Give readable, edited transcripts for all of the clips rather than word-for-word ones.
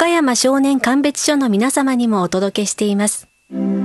岡山少年鑑別所の皆様にもお届けしています。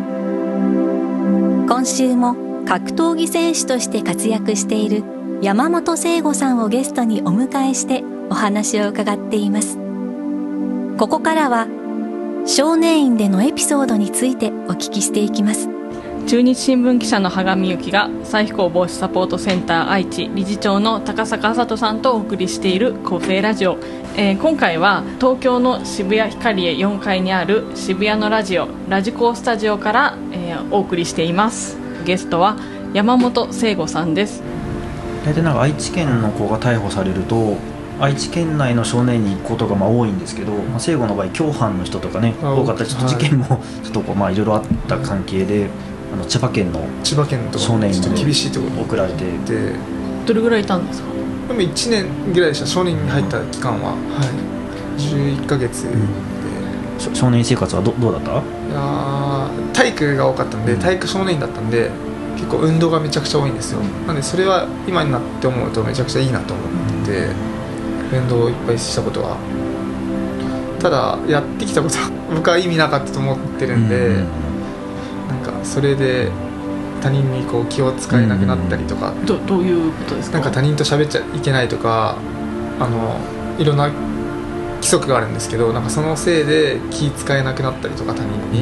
今週も格闘技選手として活躍している山本聖吾さんをゲストにお迎えしてお話を伺っています。ここからは少年院でのエピソードについてお聞きしていきます。 中日新聞記者の羽賀美幸が再飛行防止サポートセンター愛知理事長の高坂麻人さんとお送りしている厚生ラジオ、今回は東京の渋谷ヒカリエ4階にある渋谷のラジオラジコースタジオから、お送りしています。ゲストは山本聖吾さんです。 大体なんか愛知県の子が逮捕されると愛知県内の少年に行くことが多いんですけど、聖吾の場合共犯の人とかね多かったり、ちょっと事件もちょっとこういろいろあった関係で千葉県の少年院に厳しいところ送られて、 どれぐらいいたんですか？ でも1年ぐらいでした。少年院に入った期間は、11ヶ月で、 少年院生活は どうだった？ いや体育が多かったんで、体育少年院だったんで結構運動がめちゃくちゃ多いんですよ。なんでそれは今になって思うとめちゃくちゃいいなと思って、運動をいっぱいしたことは、ただやってきたことは僕は意味なかったと思ってるんで、なんかそれで他人にこう気を使えなくなったりとか、 どういうことですか？ なんか他人と喋っちゃいけないとか、いろんな規則があるんですけど、なんかそのせいで気使えなくなったりとか他人に、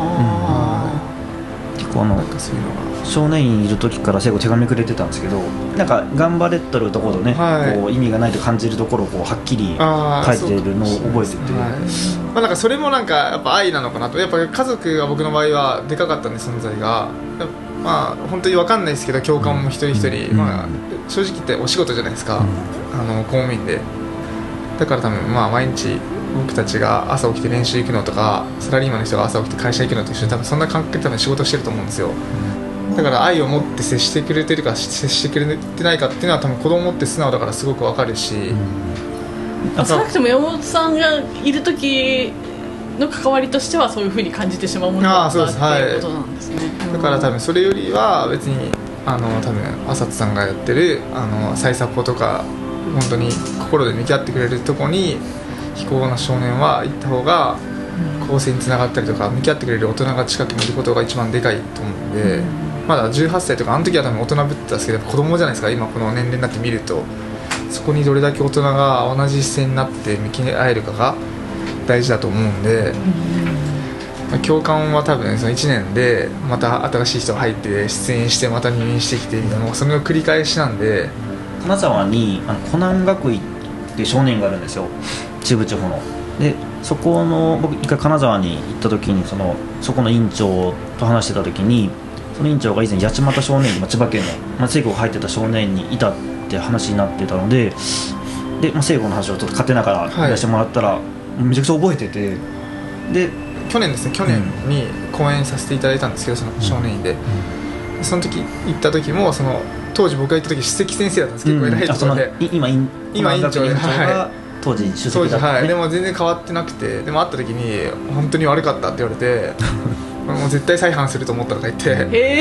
結構なんかそういうのが少年院いる時から聖吾手紙くれてたんですけど、なんか頑張れとるところね、こう意味がないと感じるところをこうはっきり書いてるのを覚えてて、 なんかそれもなんかやっぱ愛なのかなと。やっぱ家族が僕の場合はでかかったんで、存在が本当に分かんないですけど、教官も一人一人、正直言ってお仕事じゃないですか、公務員で。だから多分毎日僕たちが朝起きて練習行くのとか、サラリーマンの人が朝起きて会社行くのと一緒で、多分そんな感覚で多分仕事してると思うんですよ。だから愛を持って接してくれてるか接してくれてないかっていうのは多分子供って素直だからすごく分かるし、 少なくとも山本さんがいる時の関わりとしてはそういう風に感じてしまうものだったっていうことなんですね。 だから多分それよりは別に多分浅津さんがやってる再サポとか本当に心で向き合ってくれるとこに非行な少年は行った方が更生につながったりとか、向き合ってくれる大人が近くにいることが一番でかいと思うんで、まだ18歳とかあの時は多分大人ぶってたんですけど、子供じゃないですか。今この年齢になって見ると、そこにどれだけ大人が同じ視線になって向き合えるかが大事だと思うんで、教官は多分その1年でまた新しい人が入って出演してまた入院してきてみたいな、それの繰り返しなんで。 金沢に湖南学院っていう少年院があるんですよ、中部地方の。でそこの僕一回金沢に行った時にそこの院長と話してた時に、その院長が以前八街少年院、千葉県の聖吾が入ってた少年院にいたって話になってたので、聖吾の話をちょっと勝手ながら言わせてもらったら、めちゃくちゃ覚えてて、で去年ですね、去年に講演させていただいたんですけど、その少年院で、その時行った時も当時僕が行った時首席先生だったんです。結構偉いところで、 今院長が当時首席だった、 でも全然変わってなくて、でも会った時に本当に悪かったって言われてもう絶対再犯すると思ったとか言って、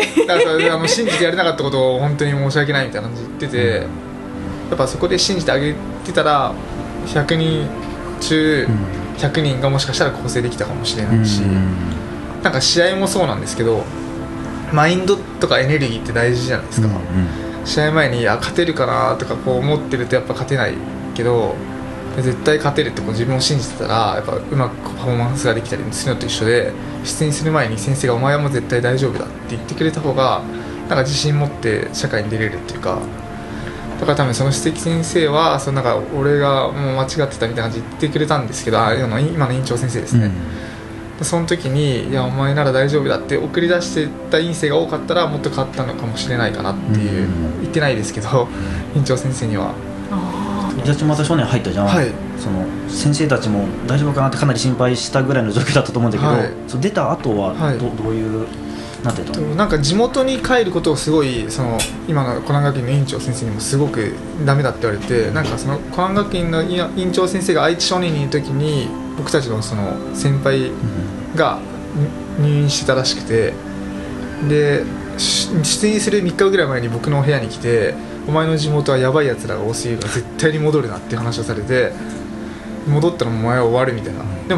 だから信じてやれなかったことを本当に申し訳ないみたいな感じで言ってて、やっぱそこで信じてあげてたら100人中100人がもしかしたら構成できたかもしれないし、なんか試合もそうなんですけど、マインドとかエネルギーって大事じゃないですか。試合前に勝てるかなとかこう思ってるとやっぱ勝てないけど、絶対勝てるってこう自分を信じてたらやっぱうまくパフォーマンスができたりするのと一緒で、出演する前に先生がお前はもう絶対大丈夫だって言ってくれた方がなんか自信持って社会に出れるっていうか。だから多分その指摘先生はなんか俺がもう間違ってたみたいな感じで言ってくれたんですけど、今の院長先生ですね、その時にいやお前なら大丈夫だって送り出してた院生が多かったらもっと変わったのかもしれないかなっていう、言ってないですけど院長先生には。 八街少年入ったじゃん、その先生たちも大丈夫かなってかなり心配したぐらいの状況だったと思うんだけど、出た後はどういうなんていうの、 なんか地元に帰ることをすごい今の湖南学院の院長先生にもすごくダメだって言われて、なんかその湖南学院の院長先生が愛知少年にいる時に僕たちのその先輩が入院してたらしくて、で出院する3日ぐらい前に僕の部屋に来て、お前の地元はやばいやつらが多すぎるから絶対に戻るなっていう話をされて、戻ったらお前は終わるみたいな。でも